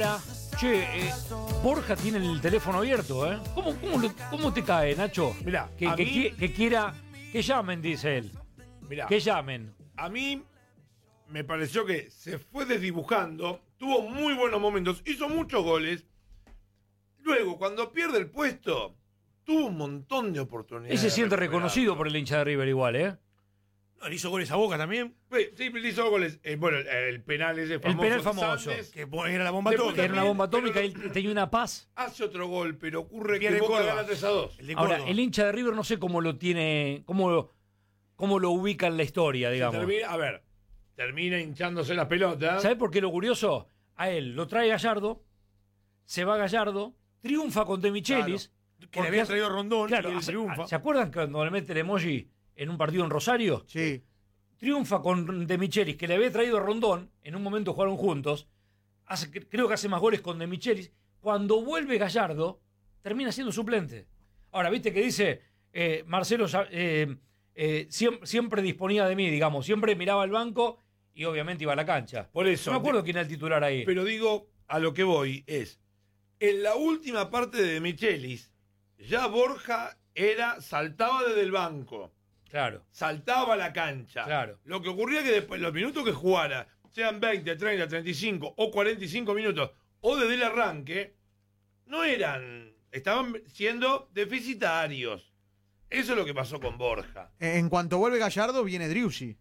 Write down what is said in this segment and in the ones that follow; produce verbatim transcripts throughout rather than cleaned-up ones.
Ahora, che, eh, Borja tiene el teléfono abierto, ¿eh? ¿Cómo, cómo, lo- cómo te cae, Nacho? Mirá, que, a que, mí- qui- que quiera, que llamen, dice él. Mirá, Que llamen. a mí me pareció que se fue desdibujando, tuvo muy buenos momentos, hizo muchos goles. Luego, cuando pierde el puesto, tuvo un montón de oportunidades. Él se de siente recuperarlo. reconocido por el hincha de River igual, ¿eh? No, le hizo goles a Boca también. Sí, le hizo goles. Eh, bueno, el, el penal ese famoso. penal famoso. Sandes, Que era la bomba Después atómica. Era una bomba pero- atómica, él tenía una paz. hace otro gol, pero ocurre Pierde que Boca Córdoba. gana tres a dos. El de Ahora, Córdoba. el hincha de River no sé cómo lo tiene, cómo lo, cómo lo ubica en la historia, digamos. Termina- a ver, termina hinchándose la pelota. ¿Sabes por qué lo curioso? A él lo trae Gallardo, se va Gallardo, triunfa con De Michelis. Que le porque había hace- traído Rondón Claro, y él hace- triunfa. ¿se acuerdan cuando le mete el emoji en un partido en Rosario? Sí. Triunfa con De Michelis, que le había traído Rondón, en un momento jugaron juntos, hace, creo que hace más goles con De Michelis. Cuando vuelve Gallardo, termina siendo suplente. Ahora, viste que dice, eh, Marcelo eh, eh, siempre, siempre disponía de mí, digamos, siempre miraba al banco y obviamente iba a la cancha. Por eso. No me acuerdo quién era el titular ahí. Pero digo, a lo que voy es, en la última parte de Michelis, ya Borja era, saltaba desde el banco, Claro. saltaba a la cancha. Claro. Lo que ocurría que después, los minutos que jugara, sean veinte, treinta, treinta y cinco o cuarenta y cinco minutos, o desde el arranque, no eran, estaban siendo deficitarios. Eso es lo que pasó con Borja. En cuanto vuelve Gallardo, viene Driussi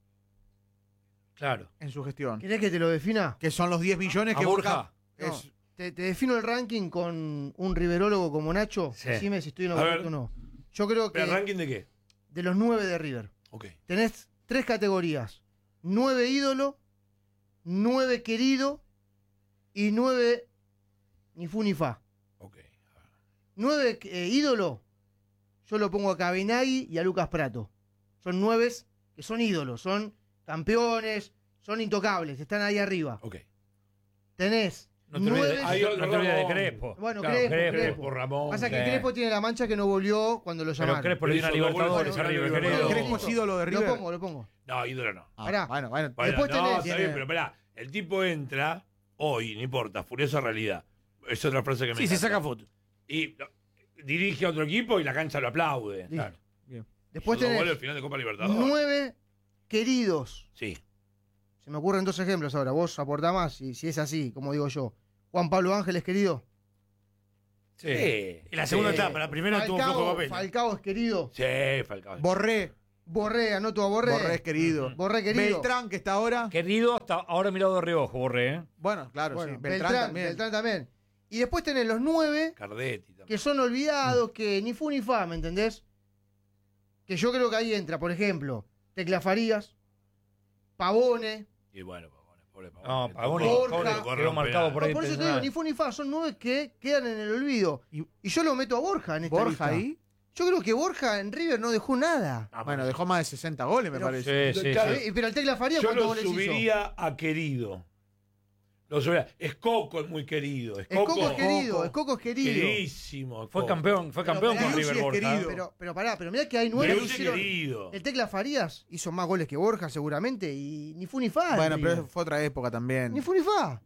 Claro. en su gestión. ¿Querés que te lo defina? Que son los diez millones ¿A que Borja? Borja No, es. te, te defino el ranking con un riverólogo como Nacho. Sí. Decime si estoy en lo A ver. correcto o no. Yo creo que ¿Pero ranking de qué? de los nueve de River Ok. tenés tres categorías: nueve ídolo, nueve querido y nueve ni fu ni fa. Ok. Nueve eh, ídolo, yo lo pongo a Cabenagui y a Lucas Prato. Son nueves que son ídolos, son campeones, son intocables, están ahí arriba. Ok. Tenés No te olvides, nueve. Hay no otro te olvides de Ramón. Crespo. Bueno, Claro, Crespo, Crespo. Crespo. Crespo, Ramón. Pasa que Sí. Crespo tiene la mancha que no volvió cuando lo Pero llamaron. Crespo le dio una Hizo dos goles Libertadores con a River, River. creo. Crespo es ídolo de River. Lo pongo, lo pongo. No, ídolo no. Ah, Pará. bueno, bueno. Bueno, Después no, tenés- está bien, tiene- pero pará, el tipo entra hoy, no importa, furiosa realidad. Es otra frase que me Sí, se encanta. saca foto. Y no, dirige a otro equipo y la cancha lo aplaude. Listo. Claro. Bien. Después Hizo dos goles al tenés final de Copa Libertadores. nueve queridos. Sí. Se me ocurren dos ejemplos ahora. Vos aportá más, si, si es así, como digo yo. Juan Pablo Ángeles, querido. Sí. En la segunda Sí. etapa, la primera tuvo flojo Falcao, papel. Falcao es querido. Sí, Falcao. Borré. Borré, anoto a Borré. Borré es querido. Borré querido. Beltrán, que está ahora. Querido, hasta ahora mirado de reojo, Borré, ¿eh? Bueno, claro, Bueno, sí. Beltrán, Beltrán, también. Beltrán también. Y después tenés los nueve Cardetti también. que son olvidados, que ni fu ni fa, ¿me entendés? Que yo creo que ahí entra, por ejemplo, Tecla Farías, Pavone. Y bueno, Pavone, pobre Pavone. No, Le Pavone tocó- Borja. le tocó quedó marcado romper por No, ahí. por eso te digo, intencional. ni fu ni fa, son nueve que quedan en el olvido. Y- Y yo lo meto a Borja en esta Borja lista. ahí. Yo creo que Borja en River no dejó nada. Ah, Bueno, dejó más de sesenta goles, me Pero- parece. Sí, sí, Claro. sí. Eh, Pero el Tecla Farías, Yo ¿cuántos lo goles hizo? subiría a querido. Lo subiría. Escoco es muy querido. Escoco, Escoco es querido, Coco. Escoco es querido. Queridísimo. Fue Coco. campeón, fue Pero campeón pará, con River Lucy es Borja. querido. Pero, pero pará, pero mirá que hay nueve que Driussi hicieron. querido. El Tecla Farías hizo más goles que Borja seguramente y ni fu ni fa. en Bueno, River. pero fue otra época también. Ni fu ni fa.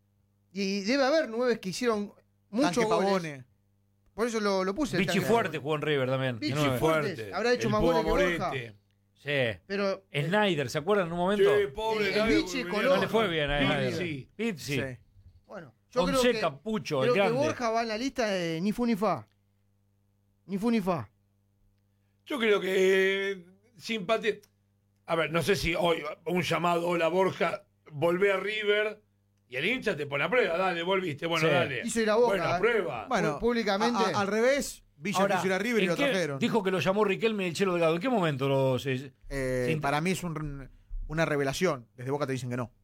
Y debe haber nueve que hicieron muchos Tanque goles. Pavone. Por eso lo, lo puse. el Vichy Tanque Fuerte Pavone. jugó en River también. Vichy de nueve. Fuerte. Fuerte. Habrá hecho El más Puma goles que Borja. Morete. Sí. Pero el- Snyder, ¿se acuerdan en un momento? Sí, pobre. El- el Gaby, Vichy venía- Colón. No le fue bien a Snyder. Sí. Pizzi. Sí. bueno, yo creo Fonseca, que, Pucho, creo el que grande. Borja va en la lista de ni fu ni fa. Ni fu ni fa. Yo creo que simpatía. A ver, no sé si hoy un llamado, hola Borja, volvé a River y el hincha te pone a prueba, dale, volviste, bueno, Sí. dale. Hizo ir a Boca, Bueno, ¿eh? prueba. Bueno, Públicamente. a- a- al revés, Villa Ahora, quiso ir a River y ¿en lo qué- trajeron. Dijo que lo llamó Riquelme y el Chelo Delgado. ¿En qué momento lo se- Eh, Sí. Para mí es un- una revelación. Desde Boca te dicen que no.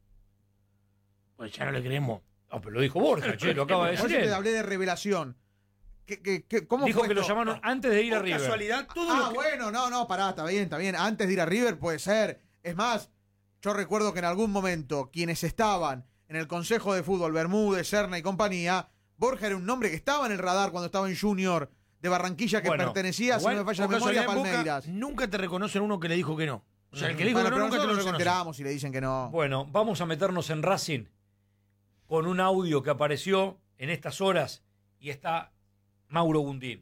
Pues ya no le creemos. No, pero lo dijo Borja, che, lo acaba de Por decir eso te él. hablé de revelación. ¿Qué, qué, qué- cómo Dijo fue que lo esto? llamaron antes de ir a Por River. casualidad, todo Ah, lo que... bueno, no, no, pará, está bien, está bien. Antes de ir a River puede ser. Es más, yo recuerdo que en algún momento quienes estaban en el Consejo de Fútbol, Bermúdez, Serna y compañía, Borja era un nombre que estaba en el radar cuando estaba en Junior de Barranquilla, que Bueno, pertenecía, Igual, si no me falla la por memoria, a casualidad, en Boca Palmeiras. nunca te reconocen uno que le dijo que no. O sea, el que le dijo Bueno, que no pero nunca te lo nosotros nos reconoce. enteramos y le dicen que no. Bueno, vamos a meternos en Racing. con un audio que apareció en estas horas y está Mauro Gundín.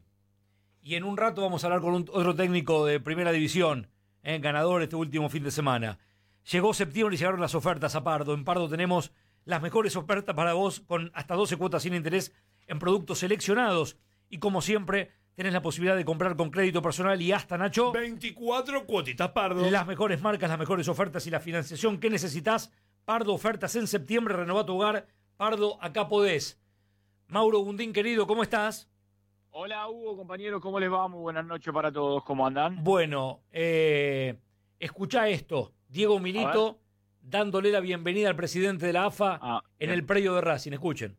Y en un rato vamos a hablar con un, otro técnico de primera división, eh, ganador este último fin de semana. Llegó septiembre y llegaron las ofertas a Pardo. En Pardo tenemos las mejores ofertas para vos con hasta doce cuotas sin interés en productos seleccionados. Y como siempre, tenés la posibilidad de comprar con crédito personal y hasta, Nacho, veinticuatro cuotitas, Pardo. las mejores marcas, las mejores ofertas y la financiación que necesitas. Pardo, ofertas en septiembre, renová tu hogar. Pardo, acá podés. Mauro Gundín, querido, ¿cómo estás? Hola Hugo, compañeros, ¿cómo les va? Muy buenas noches para todos, ¿cómo andan? Bueno, eh, escuchá esto. Diego Milito dándole la bienvenida al presidente de la A F A Ah, en bien. el predio de Racing. Escuchen.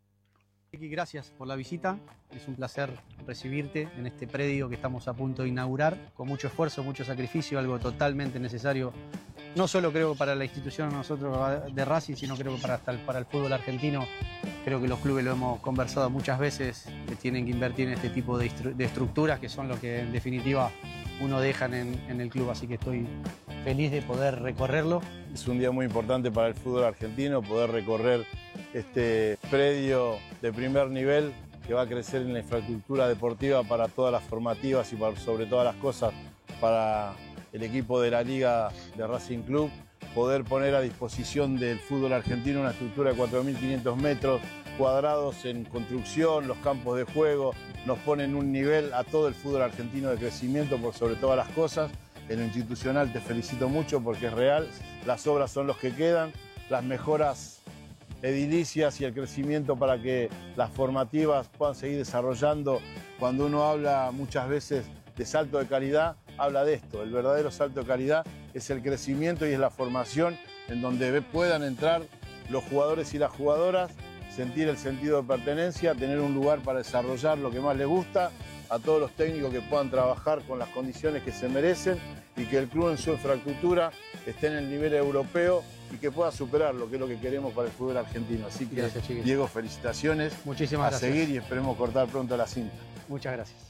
Ricky, gracias por la visita. Es un placer recibirte en este predio que estamos a punto de inaugurar, con mucho esfuerzo, mucho sacrificio, algo totalmente necesario, no solo creo para la institución nosotros de Racing, sino creo que para, hasta el, para el fútbol argentino. Creo que los clubes lo hemos conversado muchas veces, que tienen que invertir en este tipo de, de estructuras que son lo que en definitiva uno deja en, en el club, así que estoy feliz de poder recorrerlo. Es un día muy importante para el fútbol argentino, poder recorrer este predio de primer nivel que va a crecer en la infraestructura deportiva para todas las formativas y para, sobre todas las cosas para el equipo de la Liga de Racing Club, poder poner a disposición del fútbol argentino una estructura de cuatro mil quinientos metros cuadrados en construcción, los campos de juego, nos ponen un nivel a todo el fútbol argentino de crecimiento por sobre todas las cosas. En lo institucional te felicito mucho porque es real, las obras son los que quedan, las mejoras edilicias y el crecimiento para que las formativas puedan seguir desarrollando. Cuando uno habla muchas veces de salto de calidad, habla de esto, el verdadero salto de calidad es el crecimiento y es la formación en donde puedan entrar los jugadores y las jugadoras, sentir el sentido de pertenencia, tener un lugar para desarrollar lo que más les gusta, a todos los técnicos que puedan trabajar con las condiciones que se merecen y que el club en su infraestructura esté en el nivel europeo y que pueda superar lo que es lo que queremos para el fútbol argentino. Así que, Gracias, chiquis. Diego, felicitaciones. Muchísimas a gracias. seguir y esperemos cortar pronto la cinta. Muchas gracias.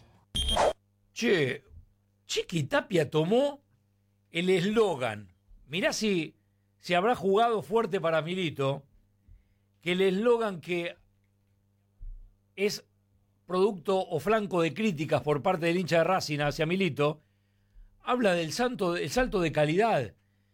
Che, Chiqui Tapia tomó el eslogan. Mirá si, si habrá jugado fuerte para Milito, que el eslogan que es producto o flanco de críticas por parte del hincha de Racing hacia Milito, habla del santo, el salto de calidad.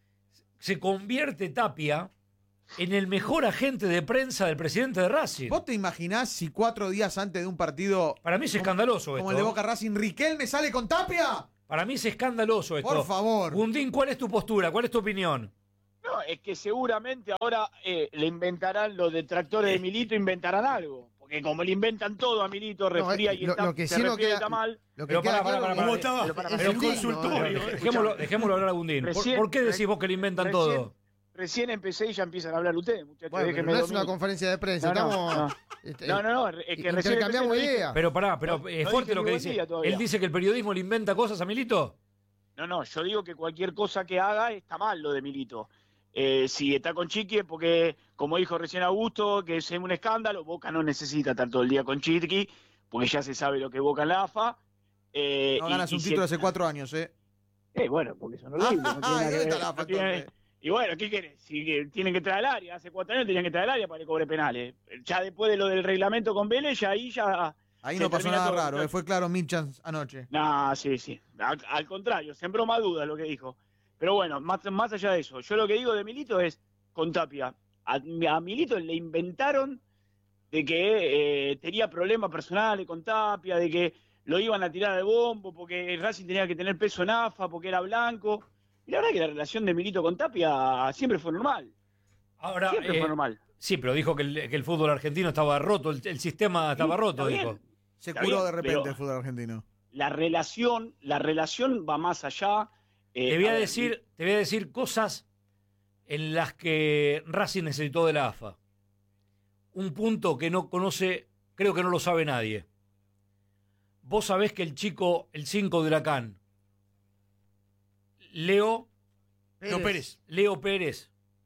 Se convierte Tapia en el mejor agente de prensa del presidente de Racing. ¿Vos te imaginás si cuatro días antes de un partido Para mí es escandaloso como esto. el de Boca Racing, Riquelme sale con Tapia? Para mí es escandaloso esto. Por favor. Gundín, ¿cuál es tu postura? ¿Cuál es tu opinión? No, es que seguramente ahora eh, le inventarán, los detractores de Milito inventarán algo. Porque como le inventan todo a Milito, refría No, y lo- está, lo que se sí no refría y queda- está mal. Lo que Pero queda pará, pará, claro pará, que- pará. ¿Cómo estaba? Pero para- Es Era un el digno, consultorio. no, no. Dejémoslo, dejémoslo hablar a Gundín. ¿Por, Recién- por qué decís vos que le inventan recién- todo? Recién empecé y ya empiezan a hablar ustedes, muchachos. Bueno, pero déjenme no es dos una minutos. conferencia de prensa, No, no, estamos... no. este, No, no, no, es que recién intercambiamos empecé, no dije- ideas. Pero pará, pero No, es no fuerte dije lo ni que buen dice. día todavía. Él dice que el periodismo le inventa cosas a Milito. No, no, yo digo que cualquier cosa que haga está mal lo de Milito. Eh, si está con Chiqui es porque, como dijo recién Augusto, que es un escándalo, Boca no necesita estar todo el día con Chiqui, porque ya se sabe lo que Boca en la A F A. Eh, No y- ganas y un si- título hace cuatro años, ¿eh? Eh, bueno, porque son horribles. no tiene nada Ah, que ahí está ver, la no foto, tiene- eh. Y bueno, ¿qué querés? Si que tienen que traer al área, hace cuatro años tenían que traer al área para que cobre penales. Ya después de lo del reglamento con Vélez, ya ahí ya... Ahí Se no pasó termina nada todo, raro, ¿no? eh, fue claro Milchans anoche. No, sí, sí. Al, al contrario, sembró más dudas lo que dijo. Pero bueno, más, más allá de eso, yo lo que digo de Milito es con Tapia. A, a Milito le inventaron de que eh, tenía problemas personales con Tapia, de que lo iban a tirar de bombo, porque Racing tenía que tener peso en A F A, porque era blanco. Y la verdad es que la relación de Milito con Tapia siempre fue normal. Ahora, Siempre eh, fue normal. sí, pero dijo que el, que el fútbol argentino estaba roto, el, el sistema estaba Sí, roto, está dijo. bien. Se Está curó bien, de repente pero- el fútbol argentino. La relación, la relación va más allá. eh, Te voy a ver, decir, te voy a decir cosas en las que Racing necesitó de la A F A. Un punto que no conoce, creo que no lo sabe nadie. Vos sabés que el chico, el cinco de Huracán, Leo, Pérez. Leo Pérez, Leo Pérez,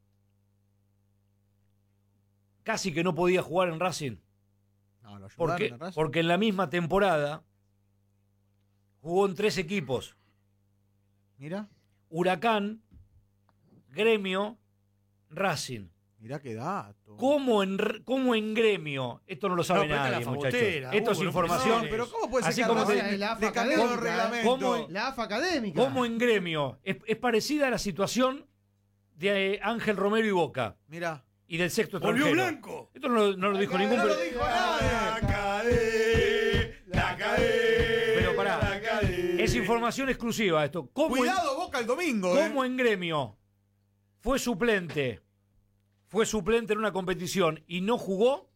casi que no podía jugar en Racing. No, lo ayudaron Porque, a Racing. porque en la misma temporada jugó en tres equipos. Mira. Huracán, Gremio, Racing. Mirá qué dato. ¿Cómo en, re- cómo en gremio? Esto no lo sabe No, pero esta nadie, es la muchachos. fagotera, Esto es Hugo, no información. puede pero ¿cómo puede ser Así que como a Racing te- le, la le AFA cambiaron los académica, ¿eh? reglamentos? ¿Cómo- La AFA académica. ¿Cómo en gremio? Es, es parecida a la situación de eh, Ángel Romero y Boca Mirá. y del sexto Volvió extranjero. Blanco. Esto no, lo- no lo dijo ningún... No lo per- dijo nadie. La cadé, la cadé, Pero pará, la cadé. es información exclusiva esto. ¿Cómo en- Cuidado Boca el domingo, ¿eh? ¿Cómo en gremio fue suplente? Fue suplente en una competición y no jugó,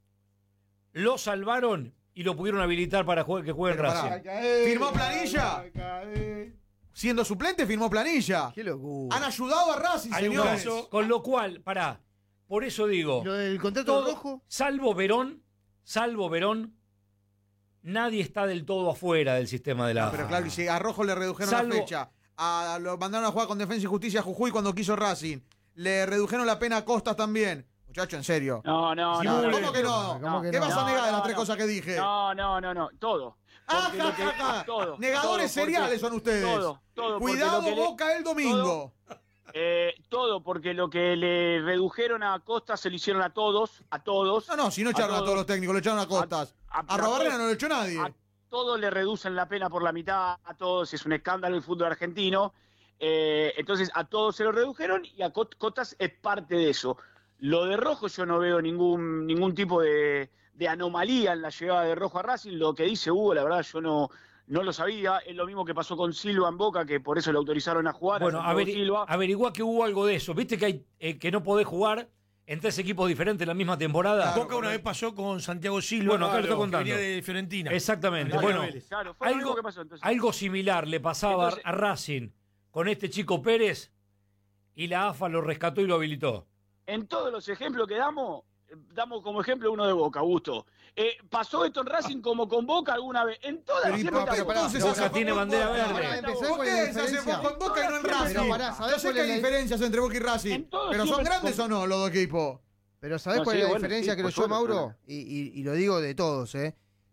lo salvaron y lo pudieron habilitar para jue- que juegue en Pero Racing. pará. ¿Firmó planilla? Siendo suplente, firmó planilla. Qué locura. Han ayudado a Racing, Hay un señores. caso, con lo cual, pará, por eso digo, Lo del contrato todo- rojo. salvo Verón, salvo Verón, nadie está del todo afuera del sistema de la No, pero AFA. claro, y si a Rojo le redujeron Salvo- la fecha, a, lo mandaron a jugar con Defensa y Justicia a Jujuy cuando quiso Racing, le redujeron la pena a Costas también. Muchacho, en serio. No, no, No, no. ¿Cómo que no? ¿Cómo que ¿Qué no? vas a No, negar de las no, tres no. cosas que dije? No, no, no, no, todo. Ah, Porque ja, lo que- ja, ja. todo, Negadores todo, porque- seriales son ustedes. Todo, todo. porque Cuidado lo que le- Boca el domingo. eh, todo, porque lo que le redujeron a Costa se lo hicieron a todos, a todos. No, no, si no echaron a, todos. todos los técnicos, lo echaron a Costas. A, A Robarrena no lo echó nadie. a todos le reducen la pena por la mitad, a todos, es un escándalo el fútbol argentino. Eh, entonces a todos se lo redujeron y a Cot- Cotas es parte de eso. Lo de Rojo yo no veo ningún, ningún tipo de, de anomalía en la llegada de Rojo a Racing. Lo que dice Hugo, la verdad yo no, no lo sabía. Es lo mismo que pasó con Silva en Boca, que por eso lo autorizaron a jugar. Bueno, a Santiago averi- Silva. averigua que hubo algo de eso. ¿Viste que hay eh, que no podés jugar en tres equipos diferentes en la misma temporada? Claro. Boca una vez pasó con Santiago Silva, Bueno, acá lo estoy que contando. venía de Fiorentina. Exactamente. Dale, Bueno, Vélez. Claro, fue lo algo, mismo que pasó. Entonces, algo similar le pasaba Entonces- a Racing con este chico Pérez y la AFA lo rescató y lo habilitó. en todos los ejemplos que damos, eh, damos como ejemplo uno de Boca, Augusto. Eh, ¿Pasó esto en Racing como con Boca alguna vez? En todas Pero, las y- siempre pero, estamos- pero entonces Boca se hace tiene con bandera Boca. verde. Ahora empezó ¿Por con la qué se hace diferencia. con Boca y no en Racing? Pero pará, ¿sabés Yo sé cuál que es hay la- diferencias entre Boca y Racing, En todo pero ¿son siempre- grandes con- o no los dos equipos? Pero ¿sabés No, cuál sí, es la bueno, diferencia, sí, creo por yo, suerte, Mauro? claro. Y, y- y lo digo de todos, ¿eh?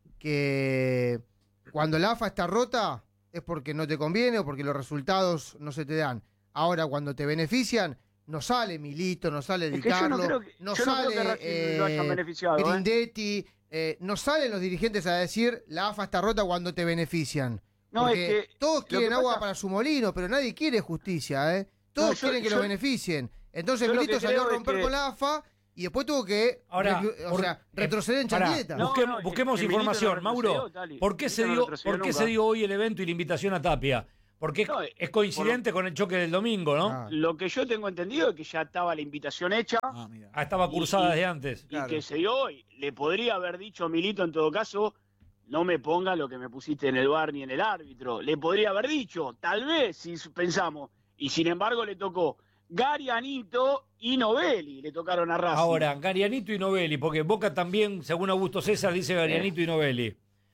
Que cuando la AFA está rota es porque no te conviene o porque los resultados no se te dan. Ahora, cuando te benefician, no sale Milito, no sale Di Es que yo no Carlo, creo que- no yo no creo sale que Racing lo hayan eh, beneficiado, ¿eh? Grindetti, eh, no salen los dirigentes a decir la AFA está rota cuando te benefician. No, Porque es que todos lo quieren que agua pasa- para su molino, pero nadie quiere justicia, ¿eh? Todos No, yo- quieren que yo- los beneficien. Entonces yo lo Milito que salió a creo es romper que- con la AFA y después tuvo que Ahora, reclu- o por- sea, retroceder en pará, chancleta. No, busquemos, no, busquemos que Milito no información, retrocedió, Mauro. Tali. ¿Por qué, se Milito no dio, retrocedió ¿Por qué nunca. se dio hoy el evento y la invitación a Tapia? Porque es, No, eh, es coincidente con el choque del domingo, ¿no? Ah. Lo que yo tengo entendido es que ya estaba la invitación hecha Ah, mira. Ah, estaba cursada y- desde antes. y Claro. que se dio hoy. Le podría haber dicho Milito en todo caso, no me ponga lo que me pusiste en el bar ni en el árbitro. Le podría haber dicho, tal vez, si pensamos. Y sin embargo le tocó Garianito y Novelli, le tocaron a Racing. Ahora, Garianito y Novelli, porque Boca también, según Augusto César, dice Garianito y Novelli.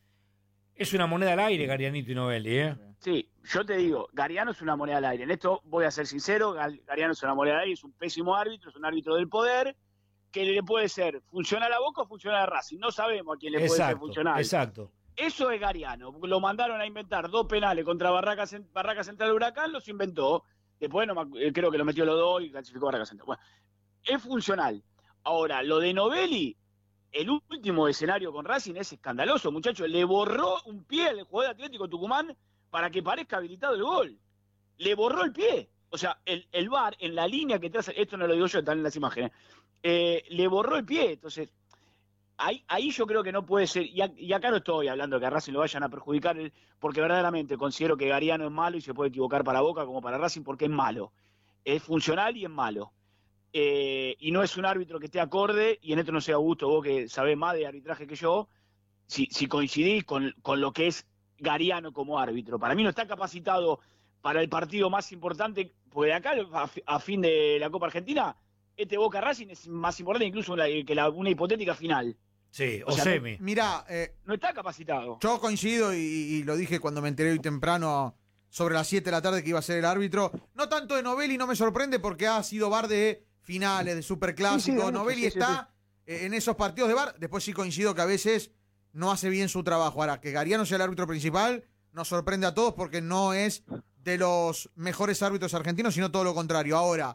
Es una moneda al aire, Garianito y Novelli, ¿eh? Sí, yo te digo, Gariano es una moneda al aire. En esto voy a ser sincero, Gal- Gariano es una moneda al aire, es un pésimo árbitro, es un árbitro del poder, que le puede ser funcional a Boca o funcional a Racing. No sabemos a quién le puede ser Exacto, funcional. exacto. Eso es Gariano. Lo mandaron a inventar dos penales contra Barraca, Cent- Barraca Central de Huracán, los inventó. Después no me acu- eh, creo que lo metió los dos y clasificó Barraca Central. Bueno, es funcional. Ahora, lo de Novelli, el último escenario con Racing es escandaloso, muchachos. Le borró un pie al jugador de Atlético Tucumán para que parezca habilitado el gol. Le borró el pie. O sea, el, el V A R en la línea que traza, esto no lo digo yo, están en las imágenes, eh, le borró el pie. Entonces, ahí, ahí yo creo que no puede ser, y, a- y acá no estoy hablando de que a Racing lo vayan a perjudicar, el- porque verdaderamente considero que Gariano es malo y se puede equivocar para Boca como para Racing porque es malo. Es funcional y es malo. Eh, y no es un árbitro que esté acorde, y en esto no sé, Augusto, vos que sabés más de arbitraje que yo, si, si coincidís con, con lo que es Gariano como árbitro. Para mí no está capacitado para el partido más importante, porque de acá a, fi- a fin de la Copa Argentina, este Boca Racing es más importante incluso la- que la, una hipotética final. Sí, O o, sea, semi. Mirá, eh, No está capacitado. yo coincido y, y lo dije cuando me enteré hoy temprano sobre las siete de la tarde que iba a ser el árbitro. No tanto de Novelli, no me sorprende porque ha sido V A R de finales, de superclásicos. Sí, sí, de mucho, Novelli sí, sí, está eh, en esos partidos de V A R. Después sí coincido que a veces no hace bien su trabajo. Ahora, que Gariano sea el árbitro principal nos sorprende a todos porque no es de los mejores árbitros argentinos, sino todo lo contrario. Ahora,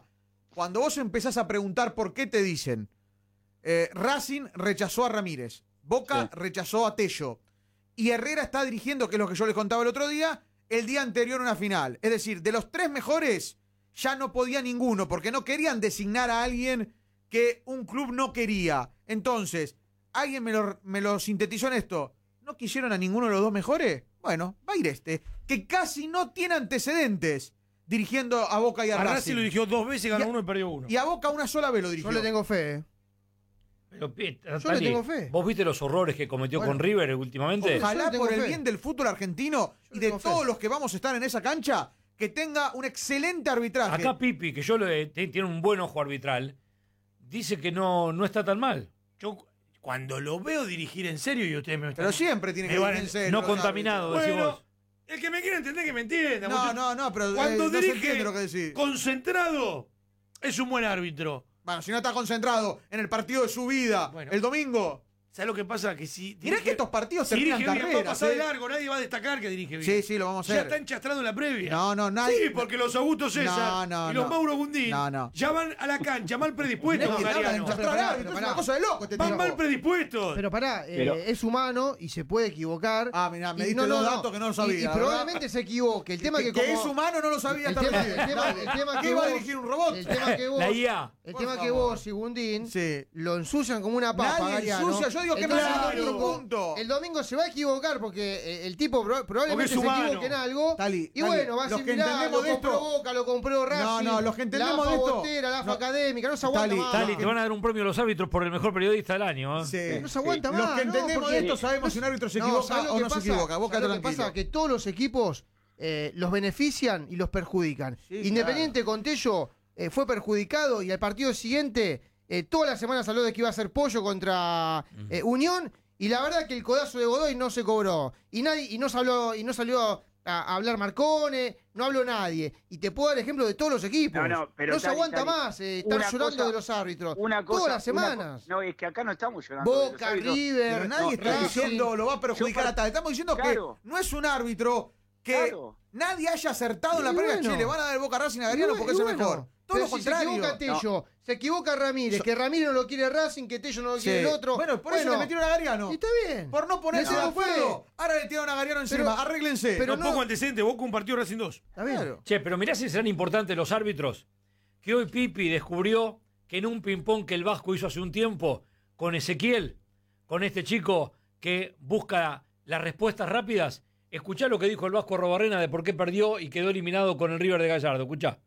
cuando vos empezás a preguntar por qué te dicen, eh, Racing rechazó a Ramírez, Boca sí. rechazó a Tello, y Herrera está dirigiendo, que es lo que yo les contaba el otro día, el día anterior a una final. Es decir, de los tres mejores, ya no podía ninguno, porque no querían designar a alguien que un club no quería. Entonces, alguien me lo, me lo sintetizó en esto. ¿No quisieron a ninguno de los dos mejores? Bueno, va a ir este, que casi no tiene antecedentes dirigiendo a Boca y a, a Racing. Racing lo dirigió dos veces, ganó y a, uno y perdió uno. Y a Boca una sola vez lo dirigió. Yo le tengo fe, ¿eh? Pero, Tali, yo le tengo fe. ¿Vos viste los horrores que cometió bueno, con River últimamente? Ojalá por el fe. bien del fútbol argentino yo y de todos fe. los que vamos a estar en esa cancha, que tenga un excelente arbitraje. Acá Pipi, que yo le, tiene un buen ojo arbitral, dice que no, no está tan mal. Yo cuando lo veo dirigir en serio y ustedes me están... Pero siempre tiene que dirigir en serio. No contaminado, decís bueno, vos. El que me quiera entender que me entienda. No, mucho... no, no, pero cuando eh, no dirige se entiende lo que decís. Concentrado, es un buen árbitro. Bueno, si no está concentrado en el partido de su vida, bueno, el domingo. ¿Sabes lo que pasa? Que si dirige, Mirá que estos partidos si terminan dirige carreras. Bien, va a pasar ¿eh? de largo, nadie va a destacar que dirige bien. Sí, sí, lo vamos a hacer. Ya está enchastrado en la previa. No, no, nadie. Sí, porque los Augusto César no, no, y los no. Mauro Gundín no, no. ya van a la cancha mal predispuestos. No, Mariano. no, pará, es una cosa de loco. Este van tipo. mal predispuestos. Pero pará, eh, Pero... es humano y se puede equivocar. Ah, mirá, me y diste no, dos no, datos que no lo sabía. Y, y probablemente se equivoque. El tema que, que, que como... es humano no lo sabía el hasta tema, recién. el tema, el tema ¿Qué que va vos, a dirigir un robot? El tema que vos, la I A. El Por tema favor. que vos y Gundín sí. lo ensucian como una papa, Nadie Mariano. ensucia, yo digo que Entonces, más el, domingo, punto. el domingo se va a equivocar porque el tipo probablemente se humano. equivoque en algo. Tali, y Tali, bueno, va a los decir, que mirá, entendemos lo de compró esto- Boca, lo compró Racing. No, no, los que entendemos la AFA de esto- Botera, la AFA no. Académica, no se aguanta Tali, más. Tali, te van a dar un premio a los árbitros por el mejor periodista del año. ¿eh? Sí. No se aguanta Sí. más. Los que no, entendemos porque- de esto sabemos si un árbitro se No, equivoca ¿sabés lo o que no se pasa? equivoca. Boca ¿Sabés lo que tranquilo. pasa? Que todos los equipos eh, los benefician y los perjudican. Sí, Independiente con Tello eh, fue perjudicado y al partido siguiente eh, todas las semanas habló de que iba a ser Pollo contra eh, Unión y la verdad que el codazo de Godoy no se cobró y nadie y no salió y no salió a, a hablar Marcone, no habló nadie y te puedo dar ejemplo de todos los equipos. No, no, pero no se Tali, aguanta Tali, más eh, estar una llorando cosa- de los árbitros Una cosa, todas las una semanas. co- no, es que acá no estamos llorando. de los Boca, árbitros. River, Pero nadie No, está Racing. diciendo lo va a perjudicar Yo- a tal. Estamos diciendo Claro. que no es un árbitro que Claro. nadie haya acertado en la Y previa. bueno. Che, le van a dar el Boca Racing a Gariano Y porque es bueno, el mejor. Todo pero lo si contrario. se equivoca Tello, se equivoca Ramírez, So- que Ramírez no lo quiere Racing, que Tello no lo Sí. quiere el otro. Bueno, por eso le metieron a Gariano. Y está bien. Por no ponerse Le de tengo acuerdo. Ahora le tiraron a Gariano encima. Pero- Arréglense. pero no, no- poco antecedente, Boca un partido Racing dos. Está bien. Claro. Che, pero mirá si serán importantes los árbitros. Que hoy Pipi descubrió que en un ping-pong que el Vasco hizo hace un tiempo con Ezequiel, con este chico que busca las respuestas rápidas, escuchá lo que dijo el Vasco Robarrena de por qué perdió y quedó eliminado con el River de Gallardo. Escuchá.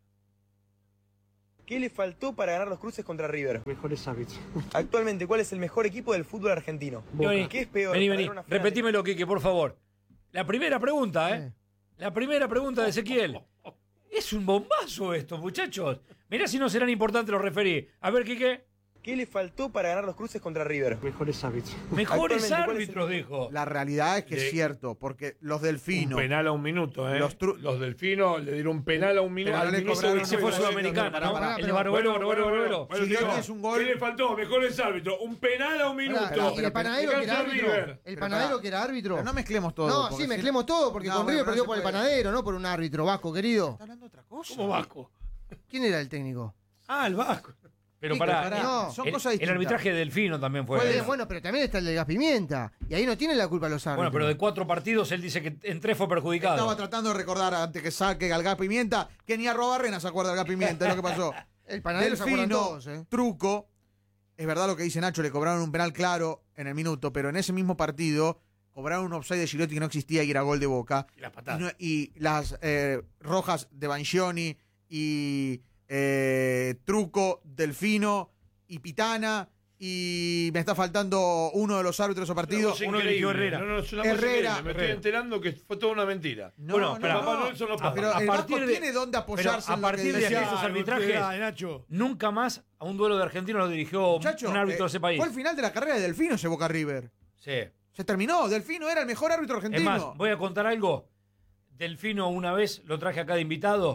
¿Qué le faltó para ganar los cruces contra River? Mejores árbitros. Actualmente, ¿cuál es el mejor equipo del fútbol argentino? Vení, ¿Qué es peor? Vení, para vení. ganar una final? Repetímelo, Quique, por favor. La primera pregunta, ¿eh? La primera pregunta de Ezequiel. Es un bombazo esto, muchachos. Mirá si no serán importantes los referí. A ver, Quique. ¿Qué le faltó para ganar los cruces contra River? Mejores árbitros. Mejores Actualmente, ¿cuál es el- árbitros, dijo. La realidad es que De- es cierto, porque los delfinos. Un penal a un minuto, ¿eh? Los Los, tru- delfinos le dieron un penal a un minuto. Pero no al le minuto cobraron- y Ese fue medio. sudamericano, pará, ¿no? pará, El pero- Barbero, Barbero, Barbero. Bueno, Si digo, no es un gol- ¿qué le faltó? Mejores árbitros. Un penal a un minuto. Pará, y el panadero que era Alcanza árbitro. River. El Pero panadero pará. que era árbitro. Pero no mezclemos todo. No, porque sí, si- mezclemos todo, porque No, con bueno, River no perdió se por el puede. panadero, no por un árbitro, Vasco, querido. Está hablando otra cosa. ¿Cómo Vasco? ¿Quién era el técnico? Ah, el Vasco. Pero Sí, pará, pará. eh, No, son el, cosas el distintas. arbitraje de Delfino también fue. Puede, bueno, pero también está el de Gas Pimienta. Y ahí no tienen la culpa los árbitros. Bueno, pero de cuatro partidos él dice que en tres fue perjudicado. Estaba tratando de recordar antes que saque Galgá Pimienta que ni a Robarrena se acuerda de Galgá Pimienta, es lo que pasó. el panadero se acuerdan Delfino, todos, ¿eh? Truco. Es verdad lo que dice Nacho, le cobraron un penal claro en el minuto, pero en ese mismo partido cobraron un offside de Girotti que no existía y era gol de Boca. Y las Y, patadas. no- y las eh, rojas de Banchioni y eh, Truco, Delfino y Pitana. Y me está faltando uno de los árbitros de esos partidos. Una cosa Uno increíble. dirigió Herrera. No, no, es una cosa Herrera. increíble. Me estoy Herrera. enterando que fue toda una mentira. No, Bueno, no, espera. no. Papá Noel son los Ah, papas. Pero A el partir Vasco de- tiene dónde apoyarse pero a en lo que partir de decía. aquellos arbitrajes, Dale, Nacho. nunca más a un duelo de argentinos lo dirigió Muchacho, un árbitro eh, de ese país. fue el final de la carrera de Delfino ese Boca River. Sí. Se terminó. Delfino era el mejor árbitro Es argentino. más, voy a contar algo. Delfino una vez lo traje acá de invitado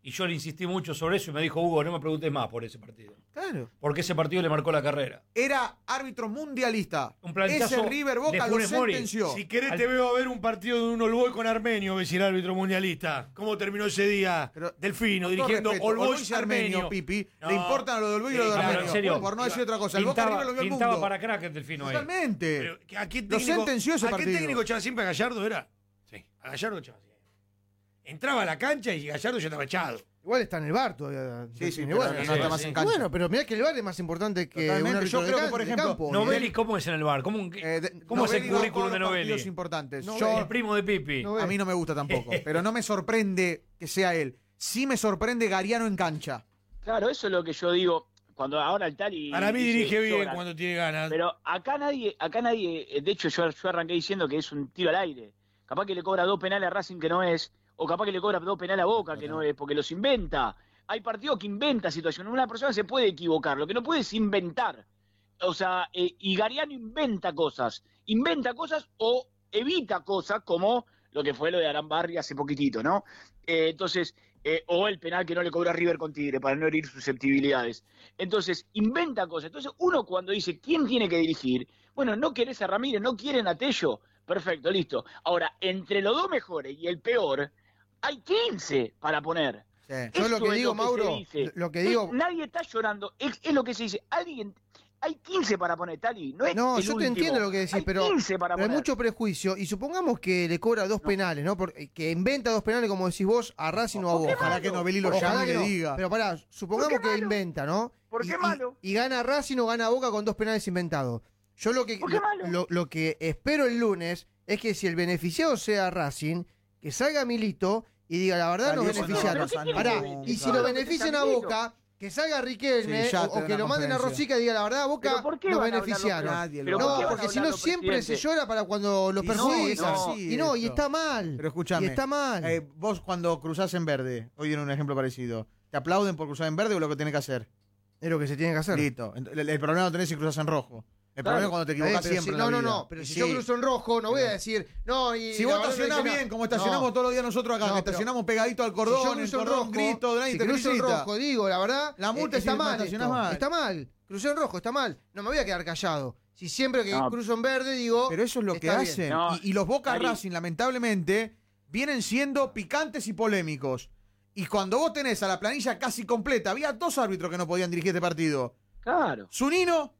y yo le insistí mucho sobre eso y me dijo, Hugo, no me preguntes más por ese partido. Claro. Porque ese partido le marcó la carrera. Era árbitro mundialista. Un planchazo Ese River de Boca lo Funes Mori. sentenció. Si querés, Al- te veo a ver un partido de un All Boys con Armenio, ves el árbitro mundialista. ¿Cómo terminó ese día? Pero, Delfino, Con todo dirigiendo respeto, All All Boys Boys y Armenio, Armenio. Pipi. No. Le importan a lo del Boys y lo de Claro, Armenio. en serio. Por no decir otra cosa. El Boca Pintaba, River lo vio el pintaba mundo. para crack el Delfino ahí. Totalmente. Pero, ¿a qué Lo técnico, sentenció ese ¿a qué partido. técnico echaba siempre a Gallardo era? Sí. A Gallardo echaba siempre. Entraba a la cancha y Gallardo ya estaba echado. Igual está en el V A R todavía. Sí, sí, Igual, pero no sí, está sí, más sí. en cancha. Bueno, pero mirá que el V A R es más importante que Totalmente. un árbitro Yo de creo que, can- por de ejemplo, campo. Novelli, ¿cómo es en el bar? ¿Cómo, Eh, de- ¿cómo es el Novelli va currículum por de los Novelli? partidos importantes. No, Yo- El primo de Pipi. No, a mí no me gusta tampoco, pero no me sorprende que sea él. Sí me sorprende Gariano en cancha. Claro, eso es lo que yo digo. Cuando ahora el Tali. Para mí dice, dirige bien lloran. cuando tiene ganas. Pero acá nadie, acá nadie, eh, de hecho yo, yo arranqué diciendo que es un tiro al aire. Capaz que le cobra dos penales a Racing que no es, o capaz que le cobra dos penales a Boca que no es, porque los inventa. Hay partidos que inventa situaciones. Una persona se puede equivocar, lo que no puede es inventar. O sea, eh, y Gariano inventa cosas. Inventa cosas o evita cosas como lo que fue lo de Arambarri hace poquitito, ¿no? Eh, entonces, eh, o el penal que no le cobra River con Tigre para no herir susceptibilidades. Entonces, inventa cosas. Entonces, uno cuando dice, ¿quién tiene que dirigir? Bueno, no querés a Ramírez, no quieren a Tello. Perfecto, listo. Ahora, entre los dos mejores y el peor, hay quince para poner. Sí. Yo lo Eso que es digo, se Mauro, dice. lo que Eh, digo. Nadie está llorando. Es, es lo que se dice. Alguien, hay quince para poner, Tali. No, es No, el yo te último. entiendo lo que decís, Hay pero, quince para pero hay poner. mucho prejuicio. Y supongamos que le cobra dos penales, ¿no? Porque, que inventa dos penales, como decís vos, a Racing o a Boca. Ojalá que Novelli lo Ojalá llame y que le no. diga. Pero pará, supongamos ¿Por qué que malo? inventa, ¿no? ¿Por Y- qué y- malo? Y, gana Racing o gana Boca con dos penales inventados. Yo lo que, ¿Por qué lo, malo? lo- lo que espero el lunes es que si el beneficiado sea Racing, que salga Milito y diga la verdad, nos Salió beneficiaron. Pero ¿qué Pará, quiere que- y si claro, lo que benefician sea a Milito. Boca, que salga Riquelme Sí, ya o, te o da que una lo manden a conferencia. Rosica y diga la verdad, ¿Pero Boca por qué nos van a hablar los beneficiaron. Nadie lo Pero va a No, ¿por qué van a porque si hablar no los siempre se presidentes? llora para cuando los Y no, perjudican. es así y no, y esto. está mal. Pero escúchame. Y está mal. Eh, vos cuando cruzás en verde, hoy dieron un ejemplo parecido, ¿te aplauden por cruzar en verde o lo que tenés que hacer? Es lo que se tiene que hacer. Listo. El, el problema no tenés si cruzas en rojo. El Claro. problema es cuando te Está bien, equivocás pero siempre si- en no, la no, vida. no, pero si Sí. yo cruzo en rojo, no voy a decir, no, y Si la vos verdad no estacionás hice bien, nada. como estacionamos No. todos los días nosotros acá, No, que pero- estacionamos pegadito al Si cordón, yo el cruzo en cordón, rojo, grito, nadie si te cruzo en felicita. rojo, digo, la verdad, La multa eh, es está si mal estacionás esto, mal. está mal. Crucé en rojo, está mal. No me voy a quedar callado. Si siempre que No. cruzo en verde digo, Pero eso es lo que está bien. hacen. No, y, y los Boca Ari. Racing, lamentablemente, vienen siendo picantes y polémicos. Y cuando vos tenés a la planilla casi completa, había dos árbitros que no podían dirigir este partido. Claro. Zunino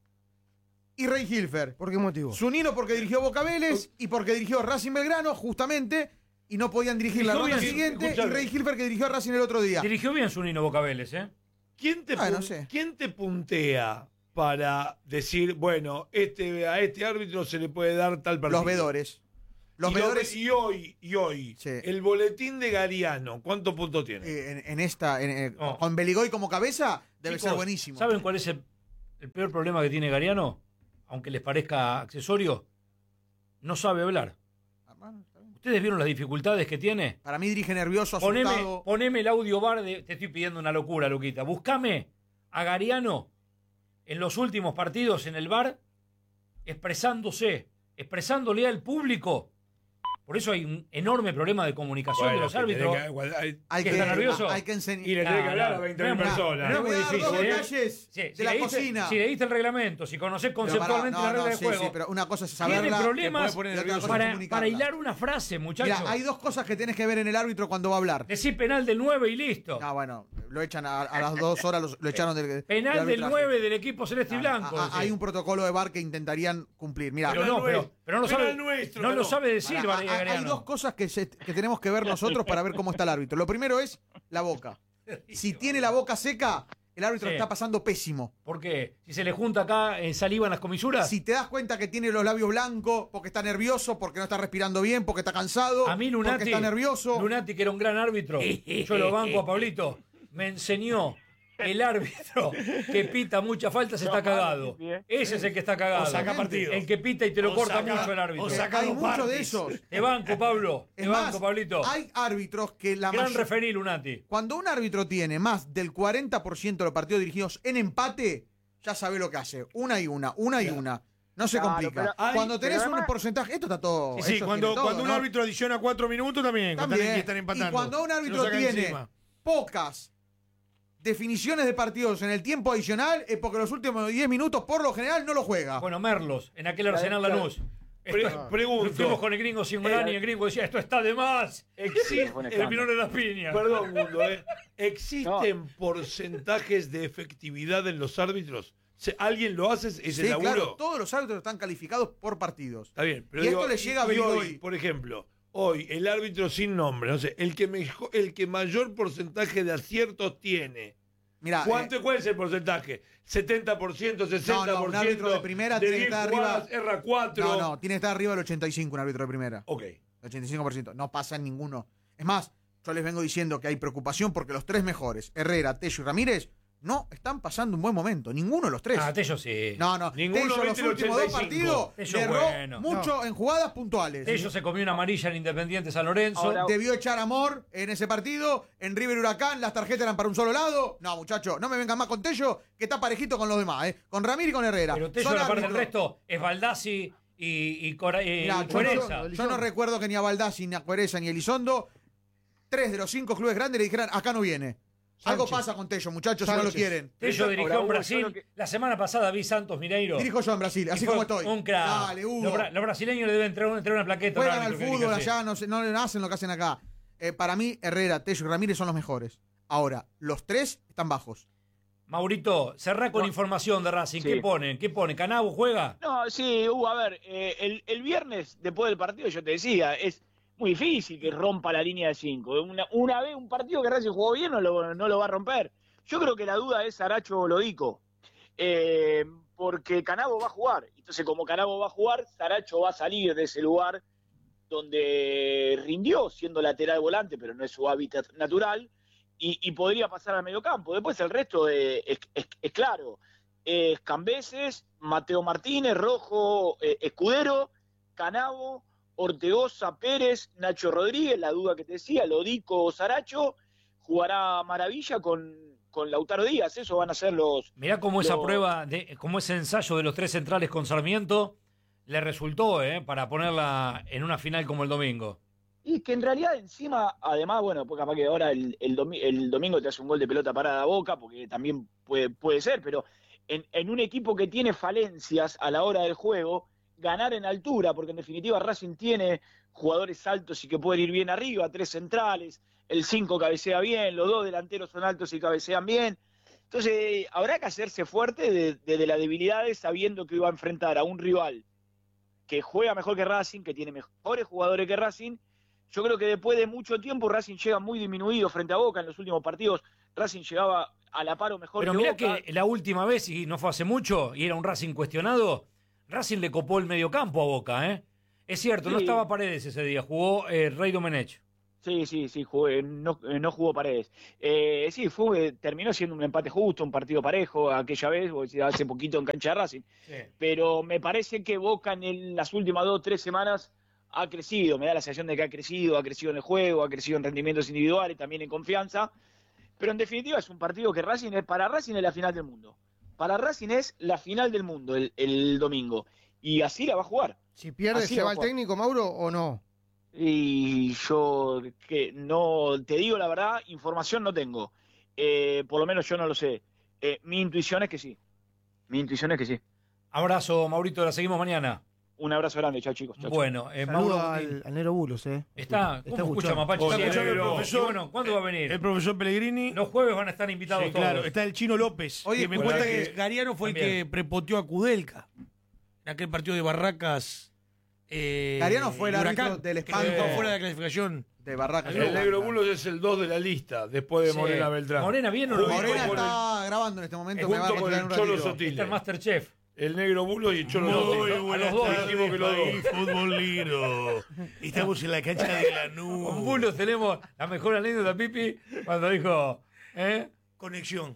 y Rey Hilfer. ¿Por qué motivo? Zunino porque dirigió Boca Vélez y porque dirigió Racing Belgrano, justamente, y no podían dirigir la Dirigió ronda bien, siguiente. escuchame. Y Rey Hilfer que dirigió a Racing el otro día. Dirigió bien su Nino Boca Vélez, ¿eh? ¿Quién te, Ah, no pun- sé. ¿Quién te puntea para decir, bueno, este a este árbitro se le puede dar tal partido? Los vedores. Los y, vedores y hoy, y hoy, Sí. el boletín de Gariano, ¿cuántos puntos tiene? eh, en, en esta, en- en- No. con Beligoy como cabeza, debe Chicos, ser buenísimo. ¿Saben cuál es el, el peor problema que tiene Gariano? Aunque les parezca accesorio, no sabe hablar. ¿Ustedes vieron las dificultades que tiene? Para mí dirige nervioso, Poneme, asustado. poneme el audio bar de... Te estoy pidiendo una locura, Luquita. Buscame a Gariano en los últimos partidos en el bar expresándose, expresándole al público. Por eso hay un enorme problema de comunicación Bueno, de los que árbitros. tenés que- igual, hay- Hay ¿Que que, está nervioso? hay que enseñar. y le tenés que hablar a veinte mil no, no, personas. no, Te voy a dar difícil, dos ¿eh? detalles Sí, de si la leíste- cocina. Si leíste el reglamento, si conocés Pero conceptualmente pará, la regla no, de sí, juego, sí, pero una cosa es tiene saberla. problemas te puede poner y otra nervioso. cosa es para, comunicarla. para hilar una frase, muchachos. Mira, hay dos cosas que tienes que ver en el árbitro cuando va a hablar. Decir penal del nueve y listo. Ah, bueno, lo echan a, a las dos horas, lo, lo echaron del Penal del arbitraje. nueve del equipo celeste y blanco. Ah, ah, decía. hay un protocolo de V A R que intentarían cumplir. Mira, Pero no, pero, pero no, lo Penal sabe, nuestro, no lo ganó. sabe decir, Pará, María hay- hay Gariano. dos cosas que, se- que tenemos que ver nosotros para ver cómo está el árbitro. Lo primero es la boca. Si tiene la boca seca, el árbitro Sí. está pasando pésimo. ¿Por qué? Si se le junta acá eh, saliva en las comisuras. Si te das cuenta que tiene los labios blancos, porque está nervioso, porque no está respirando bien, porque está cansado, A mí porque Lunati, está nervioso. Lunati, que era un gran árbitro, yo lo banco a Pablito, me enseñó el árbitro que pita muchas faltas está cagado. Ese es el que está cagado. O saca partido. El que pita y te lo O corta saca- mucho el árbitro. o saca Hay dos muchos de partes. esos. Te banco, Pablo. Es Te banco, más, Pablito. hay árbitros que la Gran mayor- referí, Lunati. Cuando un árbitro tiene más del cuarenta por ciento de los partidos dirigidos en empate, ya sabe lo que hace. Una y una, una y una. No se Claro, complica. pero hay- Cuando tenés pero un además- porcentaje, esto está todo. Sí, sí, esto cuando, tiene todo, cuando un ¿no? árbitro adiciona cuatro minutos también, cuando También. están empatando. Y cuando un Se lo árbitro sacan tiene encima. pocas definiciones de partidos en el tiempo adicional es porque los últimos diez minutos por lo general no lo juega. Bueno, Merlos, en aquel Arsenal Lanús. Pre Esto- pregunto. Fuimos con el gringo Singolani y el gringo decía, esto está de más. Existe, Terminó de las piñas. Perdón, Mundo, ¿eh? ¿Existen porcentajes de efectividad en los árbitros? ¿Se- ¿Alguien lo hace ese Sí, laburo? claro, todos los árbitros están calificados por partidos. Está bien, pero y digo, esto le llega a y hoy, Berigoy. por ejemplo, hoy el árbitro sin nombre, no sé, el que mejor, el que mayor porcentaje de aciertos tiene. Mirá, ¿Cuánto eh, cuál es el porcentaje? ¿setenta por ciento, sesenta por ciento? No, no, un árbitro de primera tiene que diez estar jugadas, arriba. erra cuatro. No, no, tiene que estar arriba del ochenta y cinco un árbitro de primera. Ok. El ochenta y cinco por ciento. No pasa en ninguno. Es más, yo les vengo diciendo que hay preocupación porque los tres mejores, Herrera, Tello y Ramírez, no están pasando un buen momento. Ninguno de los tres. Ah, Tello sí. No, no. Ninguno Tello los viste el últimos dos ochenta y cinco. partidos Tello le erró bueno. mucho en jugadas puntuales. Tello se comió una amarilla en Independiente San Lorenzo. Ahora- Debió echar amor en ese partido. En River Huracán las tarjetas eran para un solo lado. No, muchacho, no me vengan más con Tello, que está parejito con los demás, ¿eh? Con Ramírez y con Herrera. Pero Tello, Son la parte del árbitros- resto, es Baldassi y, y, Cora- y Mirá, yo, Cuereza. no, yo no recuerdo que ni a Baldassi, ni a Cuereza, ni a Elizondo, tres de los cinco clubes grandes le dijeran, acá no viene. Algo Sánchez. pasa con Tello, muchachos, si no lo Sánchez. quieren. Tello Ahora, dirigió en Hugo, Brasil. yo lo que- La semana pasada vi Santos Mineiro. Dirijo yo en Brasil, así Y fue como estoy. Un crack. Dale, Hugo. Los, bra- los brasileños le deben entregar, entregar una plaqueta. a un Juegan al árbitro que fútbol dirige así. allá, no, se- no le hacen lo que hacen acá. Eh, para mí, Herrera, Tello y Ramírez son los mejores. Ahora, los tres están bajos. Maurito, cerrá con No. información de Racing. Sí. ¿Qué ponen? ¿Qué pone? ¿Canabo juega? No, sí, Hugo, a ver, eh, el, el viernes después del partido yo te decía, es muy difícil que rompa la línea de cinco. Una, una vez un partido que Racing jugó bien no lo, no lo va a romper. Yo creo que la duda es Saracho Lodico, eh, porque Canabo va a jugar. Entonces, como Canabo va a jugar, Saracho va a salir de ese lugar donde rindió siendo lateral volante, pero no es su hábitat natural, y, y podría pasar al mediocampo. Después el resto eh, es, es- es claro. Es Cambeses, Mateo Martínez, Rojo, eh, Escudero, Canabo, Ortegoza, Pérez, Nacho Rodríguez, la duda que te decía, Lodico o Saracho, jugará Maravilla con, con Lautaro Díaz. Eso van a ser los... Mirá cómo esa Lo- prueba, de, cómo ese ensayo de los tres centrales con Sarmiento le resultó, ¿eh? Para ponerla en una final como el domingo. Y que en realidad encima, además, bueno, pues capaz que ahora el, el, domi- el domingo te hace un gol de pelota parada a Boca, porque también puede, puede ser, pero en, en un equipo que tiene falencias a la hora del juego, ganar en altura, porque en definitiva Racing tiene jugadores altos y que pueden ir bien arriba, tres centrales, el cinco cabecea bien, los dos delanteros son altos y cabecean bien. Entonces, habrá que hacerse fuerte desde de, de las debilidades, sabiendo que va a enfrentar a un rival que juega mejor que Racing, que tiene mejores jugadores que Racing. Yo creo que después de mucho tiempo Racing llega muy disminuido frente a Boca. En los últimos partidos Racing llegaba a la par o mejor Pero que mirá Boca. que la última vez, y no fue hace mucho, y era un Racing cuestionado, Racing le copó el mediocampo a Boca, ¿eh? Es cierto, no Sí. estaba Paredes ese día, jugó eh, Rey Domenech. Sí, sí, sí, jugué, no, eh, no jugó Paredes. Eh, sí, fue, terminó siendo un empate justo, un partido parejo aquella vez, vos decís, hace poquito en cancha de Racing. Pero me parece que Boca en el- las últimas dos o tres semanas ha crecido, me da la sensación de que ha crecido, ha crecido en el juego, ha crecido en rendimientos individuales, también en confianza. Pero en definitiva es un partido que Racing es, para Racing es la final del mundo. Para Racing es la final del mundo el, el domingo. Y así la va a jugar. Si pierde, Así ¿se va va a el jugar. técnico, Mauro, o no? Y yo que no te digo la verdad, información no tengo. Eh, por lo menos yo no lo sé. Eh, mi intuición es que sí. Mi intuición es que sí. Abrazo, Maurito, la seguimos mañana. Un abrazo grande, chao chicos. Chau, chau. Bueno, eh, Saludo Mauro al, al Negro Bulos, ¿eh? ¿está? ¿Cómo escucha escuchando. Mapache? Está Sí, escuchando el pero- profesor. y bueno, ¿cuándo va a venir? El profesor Pellegrini. Los jueves van a estar invitados Sí, todos. claro, está el Chino López. Oye, que me bueno, cuenta que- que Gariano fue el también. que prepoteó a Kudelka. En aquel partido de Barracas. Eh, Gariano fue el árbitro Huracán, del que espanto. dejó fuera de la clasificación. De Barracas. El Negro Bulos es el dos de la lista, después de Sí. Morena Beltrán. ¿Morena bien o no? Junto Morena con está grabando en este momento. el, Me va a junto con contestar el en un Cholo ratito. Sotile. Está el Masterchef. El Negro Bulos y el Cholo Muy Sotile. buenas A los dos tardes, dijimos que los dos. país futbolero. Estamos en la cancha de Con Lanús. Bulos tenemos la mejor anécdota, Pipi, cuando dijo, ¿eh? Conexión.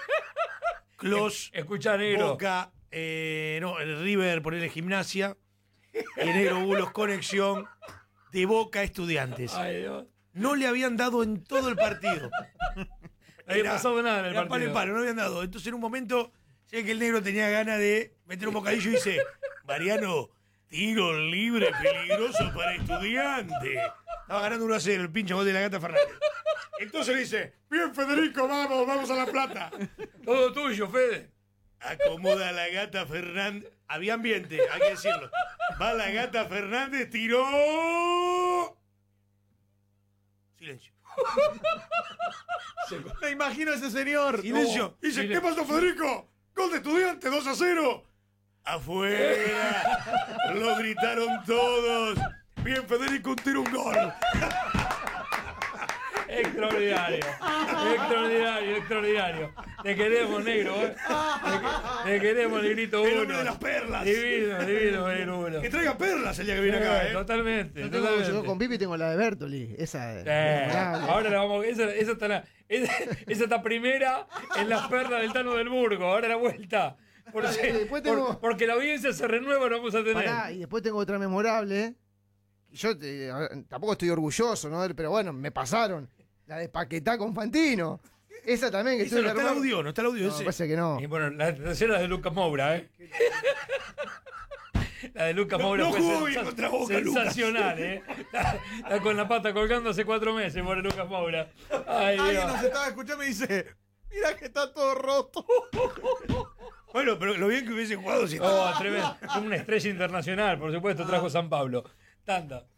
Clos, Escucha, negro. Boca, eh, no, el River, ponerle Gimnasia. Y el Negro Bulos, conexión de Boca Estudiantes. Ay, Dios. No le habían dado en todo el partido. No había pasado nada en el era palo y partido. palo, no habían dado. Entonces en un momento, sé que el negro tenía ganas de meter un bocadillo y dice, Mariano, tiro libre peligroso para Estudiante. Estaba ganando uno a cero el pinche gol de la Gata Fernández. Entonces dice, bien Federico, vamos, vamos a La Plata. Todo tuyo, Fede. Acomoda la gata Fernández. Había ambiente, hay que decirlo. Va la gata Fernández, tiró. Silencio. Me imagino a ese señor. Silencio. Dice, ¿qué pasó, Federico? Gol de Estudiante, dos a cero. Afuera. Lo gritaron todos. Bien, Federico, un tiro, un gol. Extraordinario, extraordinario, extraordinario. Te queremos, negro, ¿eh? Te, te queremos, negrito El uno. hombre de las perlas. Divino, divino, negro uno. Que traiga perlas el día que viene acá, ¿eh? Totalmente, Yo tengo, totalmente. yo con Pipi tengo la de Bertoli. Esa es. Eh, memorable. ahora la vamos, esa, esa, está la, esa, esa está primera en las perlas del Tano del Burgo. Ahora la vuelta. Por Pará, si- y después tengo- por- porque la audiencia se renueva, lo vamos a tener. Pará, y después tengo otra memorable. Yo te- a ver, tampoco estoy orgulloso, ¿no? Pero bueno, me pasaron. La de Paquetá con Fantino. Esa también que Ese tuve no que está el armar. audio, no está el audio No, ese. me parece que no. Y bueno, la tercera es de Lucas Moura, ¿eh? La de Lucas No- Moura no fue jugó bien sensa- contra Boca, Lucas. sensacional, ¿eh? Está, está con la pata colgando hace cuatro meses, por Lucas Moura. Ay, Alguien Dios. nos estaba escuchando y me dice, mira que está todo roto. Bueno, pero lo bien que hubiese jugado si Oh, tremendo. Una estrella internacional, por supuesto, trajo San Pablo. Tanta.